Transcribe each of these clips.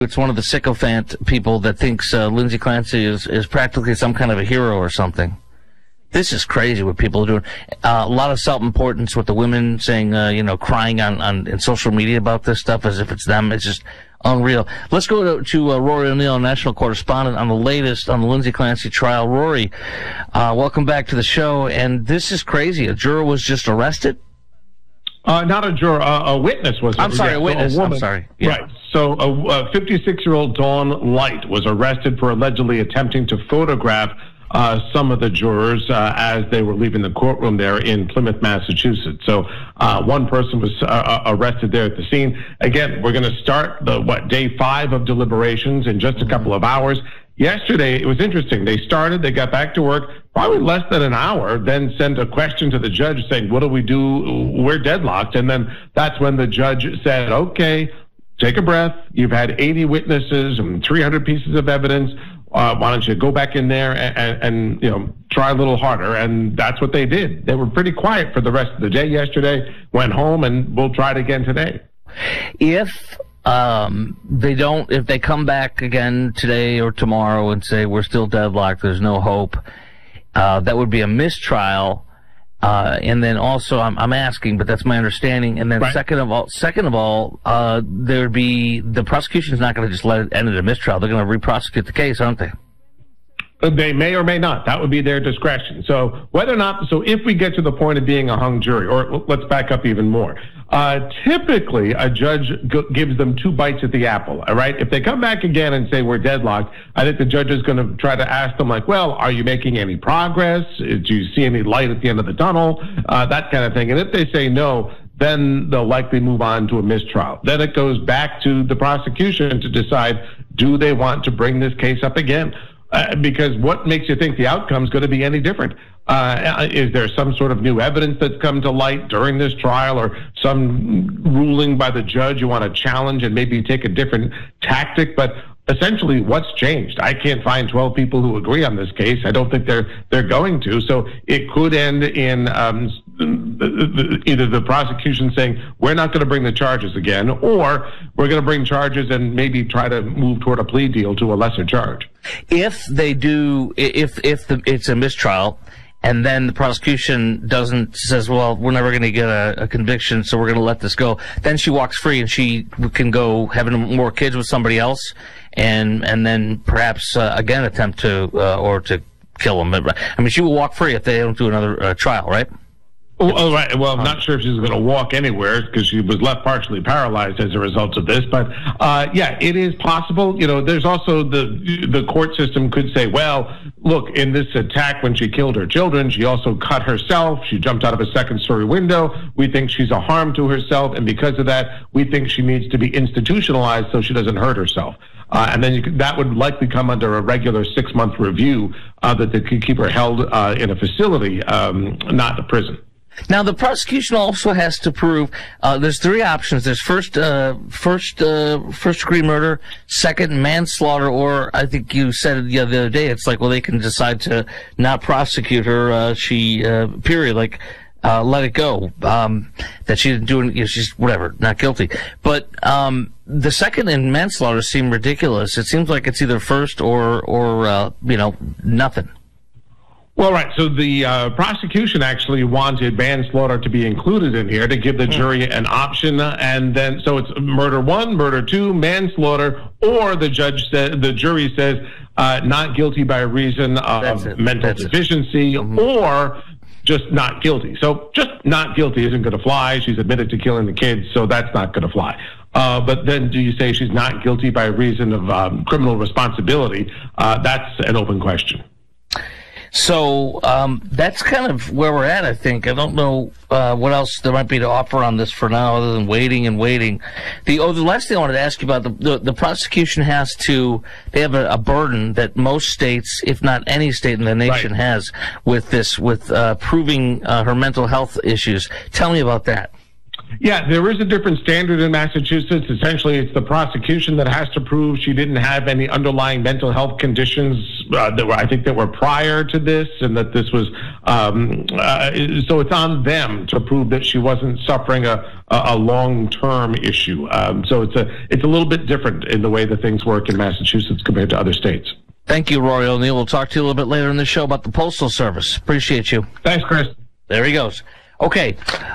It's one of the sycophant people that thinks Lindsay Clancy is practically some kind of a hero or something. This is crazy what people are doing. A lot of self-importance with the women saying, crying on social media about this stuff as if it's them. It's just unreal. Let's go to Rory O'Neill, national correspondent, on the latest on the Lindsay Clancy trial. Rory, welcome back to the show. And this is crazy. A juror was just arrested? Not a juror, a witness was. I'm sorry, a witness. So a woman, I'm sorry. Yeah. Right. So a 56-year-old Dawn Light was arrested for allegedly attempting to photograph some of the jurors as they were leaving the courtroom there in Plymouth, Massachusetts. So one person was arrested there at the scene. Again, we're going to start day 5 of deliberations in just a couple of hours. Yesterday, it was interesting. They got back to work probably less than an hour, then sent a question to the judge saying, what do we do? We're deadlocked. And then that's when the judge said, okay, take a breath. You've had 80 witnesses and 300 pieces of evidence. Why don't you go back in there and try a little harder? And that's what they did. They were pretty quiet for the rest of the day yesterday, went home, and we'll try it again today. If they come back again today or tomorrow and say we're still deadlocked, there's no hope, that would be a mistrial. And then also, I'm asking, but that's my understanding. And then right. second of all, there'd be the prosecution's not going to just let it end at a mistrial. They're going to re-prosecute the case, aren't they? They may or may not. That would be their discretion. So if we get to the point of being a hung jury, or let's back up even more. Typically, a judge gives them 2 bites at the apple, all right? If they come back again and say we're deadlocked, I think the judge is going to try to ask them, like, well, are you making any progress? Do you see any light at the end of the tunnel? That kind of thing. And if they say no, then they'll likely move on to a mistrial. Then it goes back to the prosecution to decide, do they want to bring this case up again? Because what makes you think the outcome is going to be any different? Is there some sort of new evidence that's come to light during this trial, or some ruling by the judge you want to challenge and maybe take a different tactic? But essentially, what's changed? I can't find 12 people who agree on this case. I don't think they're going to. So it could end in either the prosecution saying, we're not going to bring the charges again, or we're going to bring charges and maybe try to move toward a plea deal to a lesser charge. If they do, it's a mistrial, and then the prosecution says, well, we're never going to get a conviction, so we're going to let this go, then she walks free and she can go having more kids with somebody else, and then perhaps again attempt to kill them. I mean, she will walk free if they don't do another trial, right? Oh, right. Well, I'm not sure if she's going to walk anywhere because she was left partially paralyzed as a result of this. But, yeah, it is possible. There's also the court system could say, well, look, in this attack when she killed her children, she also cut herself. She jumped out of a 2nd-story window. We think she's a harm to herself. And because of that, we think she needs to be institutionalized so she doesn't hurt herself. And then that would likely come under a regular 6-month review that they could keep her held in a facility, not a prison. Now, the prosecution also has to prove there's 3 options. There's first degree murder, second manslaughter, or I think you said it the other day, it's like, well, they can decide to not prosecute her, period, like, let it go, that she didn't do it, she's whatever, not guilty. But the second and manslaughter seem ridiculous. It seems like it's either first or nothing. Well, right. So the prosecution actually wanted manslaughter to be included in here to give the jury an option, and then so it's murder 1, murder 2, manslaughter, or the jury says not guilty by reason of mental deficiency, or just not guilty. So just not guilty isn't going to fly. She's admitted to killing the kids, so that's not going to fly. But then do you say she's not guilty by reason of criminal responsibility? That's an open question. So that's kind of where we're at, I think. I don't know what else there might be to offer on this for now other than waiting and waiting. The last thing I wanted to ask you about, the prosecution they have a burden that most states, if not any state in the nation, has with proving her mental health issues. Tell me about that. Yeah, there is a different standard in Massachusetts. Essentially, it's the prosecution that has to prove she didn't have any underlying mental health conditions that were prior to this, and that this was so it's on them to prove that she wasn't suffering a long-term issue. So it's a little bit different in the way that things work in Massachusetts compared to other states. Thank you, Rory O'Neill. We'll talk to you a little bit later in the show about the Postal Service. Appreciate you. Thanks, Chris. There he goes. Okay.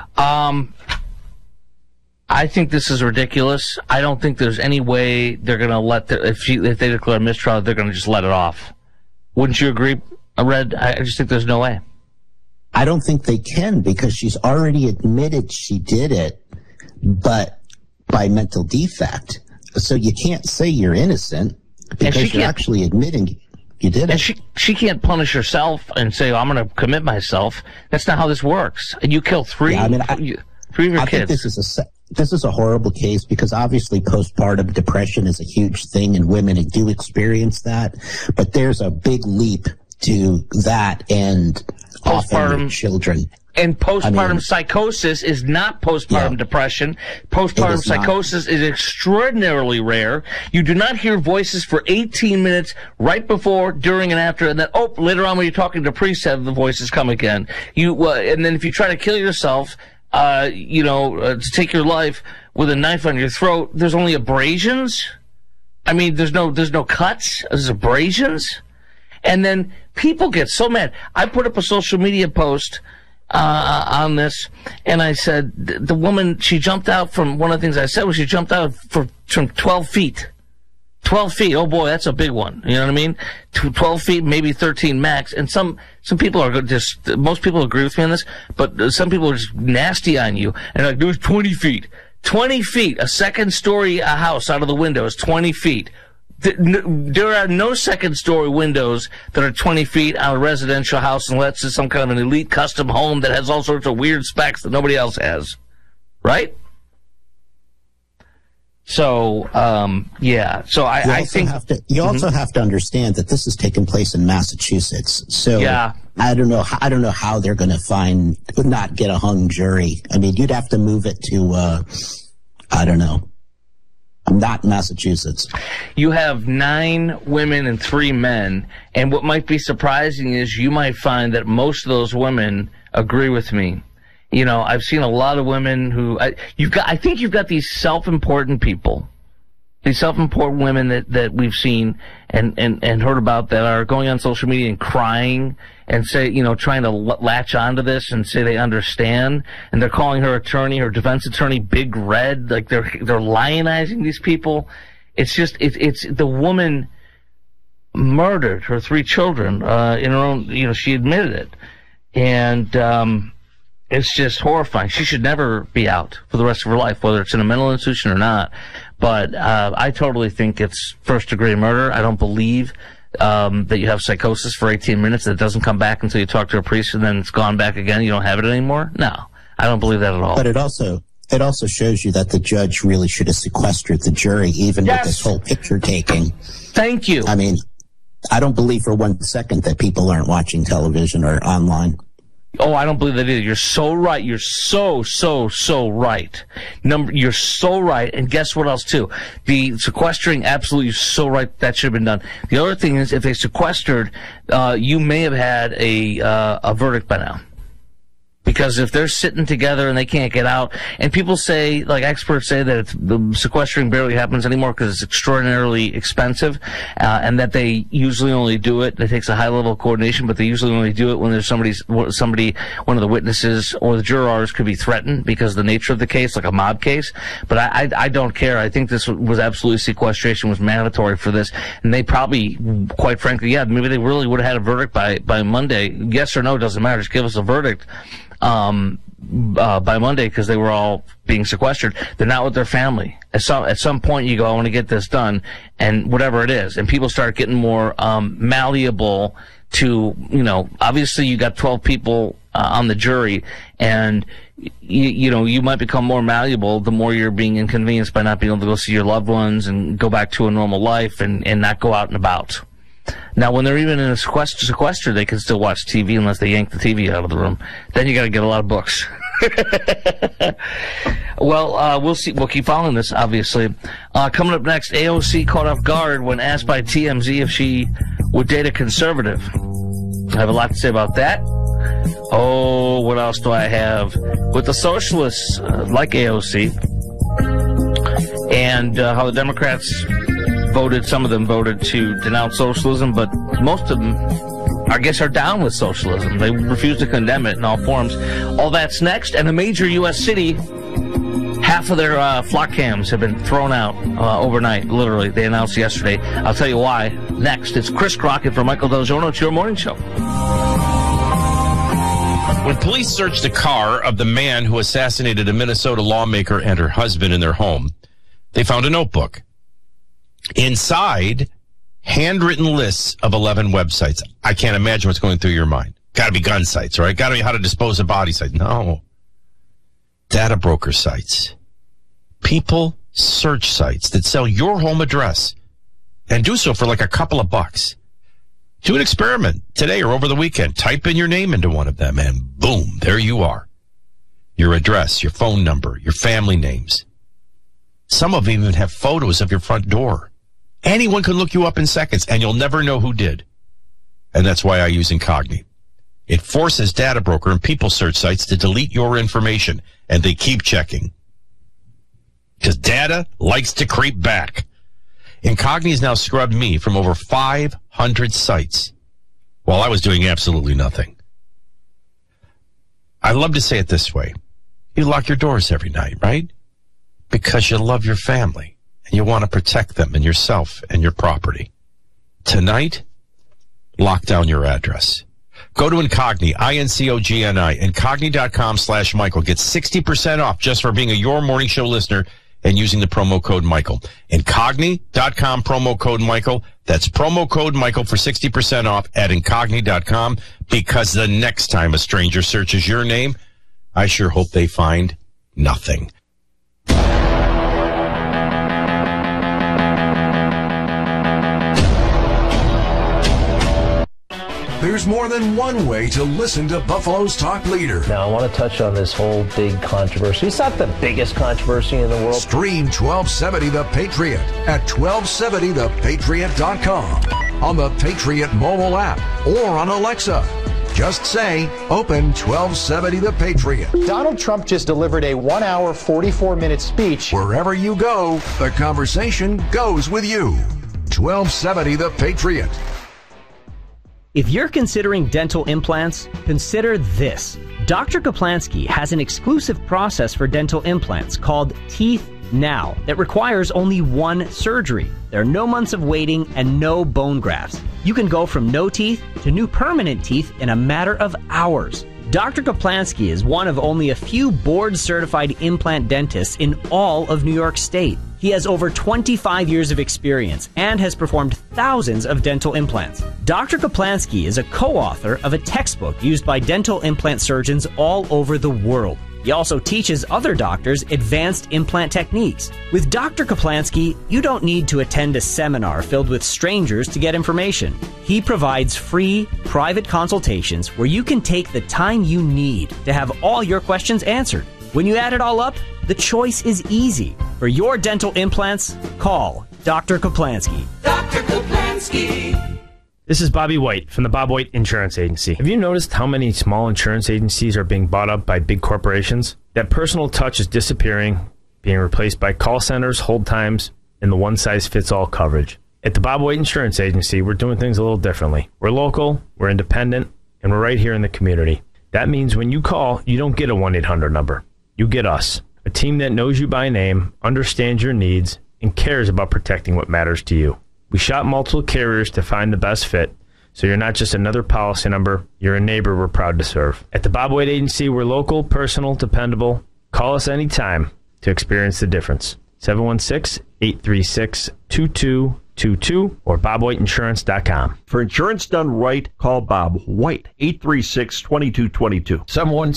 I think this is ridiculous. I don't think there's any way they're going to let if they declare mistrial, they're going to just let it off. Wouldn't you agree, Red? I just think there's no way. I don't think they can, because she's already admitted she did it, but by mental defect. So you can't say you're innocent because you're actually admitting you did it. And she can't punish herself and say, I'm going to commit myself. That's not how this works. And you kill three of your kids. Think this is a horrible case, because obviously postpartum depression is a huge thing, and women do experience that. But there's a big leap to that and often children. And postpartum psychosis is not postpartum depression. Postpartum psychosis is extraordinarily rare. You do not hear voices for 18 minutes right before, during, and after, and then, later on when you're talking to priests, have the voices come again. And then if you try to kill yourself, to take your life with a knife on your throat, there's only abrasions. I mean, there's no cuts. There's abrasions. And then people get so mad. I put up a social media post on this, and I said the woman, she jumped out from, one of the things I said was she jumped out from 12 feet. 12 feet. Oh boy, that's a big one. You know what I mean? 12 feet, maybe 13 max. And some people are most people agree with me on this, but some people are just nasty on you. And like, it was 20 feet. 20 feet. A second story house out of the window is 20 feet. There are no second story windows that are 20 feet on a residential house unless it's some kind of an elite custom home that has all sorts of weird specs that nobody else has. Right? So, So I think you also have to understand that this has taken place in Massachusetts. So I don't know how they're going to not get a hung jury. I mean, you'd have to move it to, I don't know. Not Massachusetts. You have 9 women and 3 men, and what might be surprising is you might find that most of those women agree with me. You know, I've seen a lot of women who I think you've got these self-important people, these self-important women that we've seen and heard about that are going on social media and crying and say, trying to latch onto this and say they understand, and they're calling her attorney, her defense attorney, Big Red, like they're lionizing these people. It's just it's the woman murdered her 3 children in her own. She admitted it, and it's just horrifying. She should never be out for the rest of her life, whether it's in a mental institution or not. But I totally think it's first-degree murder. I don't believe that you have psychosis for 18 minutes that doesn't come back until you talk to a priest and then it's gone back again. You don't have it anymore. No, I don't believe that at all. But it also shows you that the judge really should have sequestered the jury, even with this whole picture taking. Thank you. I mean, I don't believe for 1 second that people aren't watching television or online. Oh, I don't believe that either. You're so right. You're so right. You're so right. And guess what else, too? The sequestering, absolutely, you're so right. That should have been done. The other thing is, if they sequestered, you may have had a verdict by now. Because if they're sitting together and they can't get out, and people say, like experts say, that the sequestering barely happens anymore because it's extraordinarily expensive, and that they usually only do it. It takes a high level of coordination, but they usually only do it when there's somebody, one of the witnesses or the jurors could be threatened because of the nature of the case, like a mob case. But I don't care. I think this was absolutely, sequestration was mandatory for this, and they probably, quite frankly, maybe they really would have had a verdict by Monday. Yes or no, doesn't matter. Just give us a verdict by Monday, because they were all being sequestered. They're not with their family. At some point you go, I want to get this done, and whatever it is, and people start getting more malleable to, obviously you got 12 people on the jury, and you might become more malleable the more you're being inconvenienced by not being able to go see your loved ones and go back to a normal life and not go out and about. Now, when they're even in a sequester, they can still watch TV unless they yank the TV out of the room. Then you got to get a lot of books. Well, we'll see. We'll keep following this, obviously. Coming up next, AOC caught off guard when asked by TMZ if she would date a conservative. I have a lot to say about that. Oh, what else do I have? With the socialists, like AOC, and how the Democrats voted, some of them voted to denounce socialism, but most of them, I guess, are down with socialism. They refuse to condemn it in all forms. All that's next, and a major U.S. city, half of their flock cams have been thrown out overnight, literally. They announced yesterday. I'll tell you why. Next, it's Chris Crockett for Michael Del Giorno. It's your morning show. When police searched the car of the man who assassinated a Minnesota lawmaker and her husband in their home, they found a notebook. Inside, handwritten lists of 11 websites. I can't imagine what's going through your mind. Got to be gun sites, right? Got to be how to dispose of body sites. No. Data broker sites. People search sites that sell your home address and do so for like a couple of bucks. Do an experiment today or over the weekend. Type in your name into one of them and boom, there you are. Your address, your phone number, your family names. Some of them even have photos of your front door. Anyone can look you up in seconds and you'll never know who did. And that's why I use Incogni. It forces data broker and people search sites to delete your information, and they keep checking. Because data likes to creep back. Incogni has now scrubbed me from over 500 sites while I was doing absolutely nothing. I love to say it this way. You lock your doors every night, right? Because you love your family and you want to protect them and yourself and your property. Tonight, lock down your address. Go to Incogni, INCOGNI, Incogni.com/Michael. Get 60% off just for being a Your Morning Show listener and using the promo code Michael. Incogni.com, promo code Michael. That's promo code Michael for 60% off at Incogni.com, because the next time a stranger searches your name, I sure hope they find nothing. There's more than one way to listen to Buffalo's Talk Leader. Now, I want to touch on this whole big controversy. It's not the biggest controversy in the world. Stream 1270 The Patriot at 1270thepatriot.com, on the Patriot mobile app, or on Alexa. Just say, open 1270 The Patriot. Donald Trump just delivered a 1 hour, 44-minute speech. Wherever you go, the conversation goes with you. 1270 The Patriot. If you're considering dental implants, consider this. Dr. Kaplansky has an exclusive process for dental implants called Teeth Now that requires only one surgery. There are no months of waiting and no bone grafts. You can go from no teeth to new permanent teeth in a matter of hours. Dr. Kaplansky is one of only a few board-certified implant dentists in all of New York State. He has over 25 years of experience and has performed thousands of dental implants. Dr. Kaplansky is a co-author of a textbook used by dental implant surgeons all over the world. He also teaches other doctors advanced implant techniques. With Dr. Kaplansky, you don't need to attend a seminar filled with strangers to get information. He provides free, private consultations where you can take the time you need to have all your questions answered. When you add it all up, the choice is easy. For your dental implants, call Dr. Kaplansky. Dr. Kaplansky. This is Bobby White from the Bob White Insurance Agency. Have you noticed how many small insurance agencies are being bought up by big corporations? That personal touch is disappearing, being replaced by call centers, hold times, and the one-size-fits-all coverage. At the Bob White Insurance Agency, we're doing things a little differently. We're local, we're independent, and we're right here in the community. That means when you call, you don't get a 1-800 number. You get us, a team that knows you by name, understands your needs, and cares about protecting what matters to you. We shop multiple carriers to find the best fit, so you're not just another policy number, you're a neighbor we're proud to serve. At the Bob White Agency, we're local, personal, dependable. Call us anytime to experience the difference. 716-836-2222 or bobwhiteinsurance.com. For insurance done right, call Bob White, 836-2222.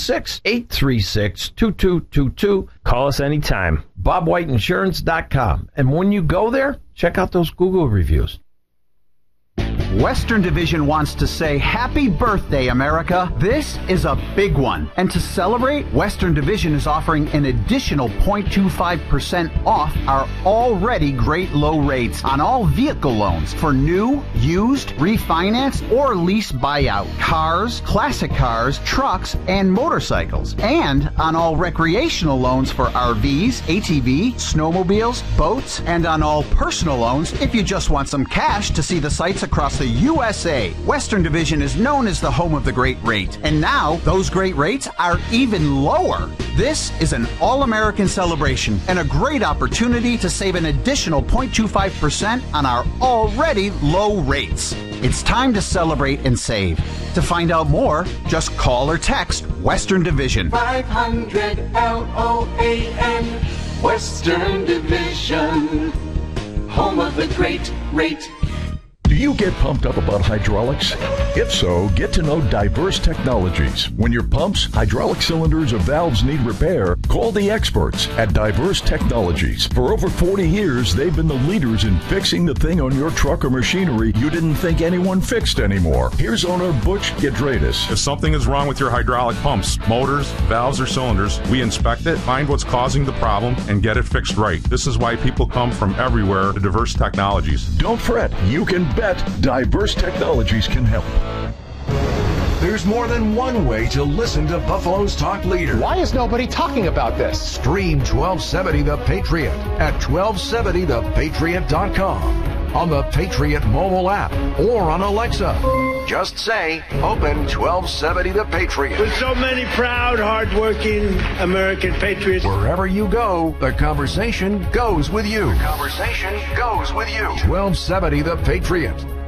716-836-2222. Call us anytime. bobwhiteinsurance.com. And when you go there, check out those Google reviews. Western Division wants to say happy birthday, America. This is a big one. And to celebrate, Western Division is offering an additional 0.25% off our already great low rates on all vehicle loans for new, used, refinance, or lease buyout, cars, classic cars, trucks, and motorcycles, and on all recreational loans for RVs, ATV, snowmobiles, boats, and on all personal loans if you just want some cash to see the sights across the USA. Western Division is known as the home of the great rate, and now those great rates are even lower. This is an all-American celebration and a great opportunity to save an additional 0.25% on our already low rates. It's time to celebrate and save. To find out more, just call or text Western Division. 500 LOAN, Western Division, home of the great rate. Do you get pumped up about hydraulics? If so, get to know Diverse Technologies. When your pumps, hydraulic cylinders, or valves need repair, call the experts at Diverse Technologies. For over 40 years, they've been the leaders in fixing the thing on your truck or machinery you didn't think anyone fixed anymore. Here's owner Butch Gidradis. If something is wrong with your hydraulic pumps, motors, valves, or cylinders, we inspect it, find what's causing the problem, and get it fixed right. This is why people come from everywhere to Diverse Technologies. Don't fret. You can bet Diverse Technologies can help. There's more than one way to listen to Buffalo's talk leader. Why is nobody talking about this? Stream 1270 The Patriot at 1270thepatriot.com, on the Patriot mobile app, or on Alexa. Just say, open 1270 The Patriot. With so many proud, hardworking American patriots. Wherever you go, the conversation goes with you. 1270 The Patriot.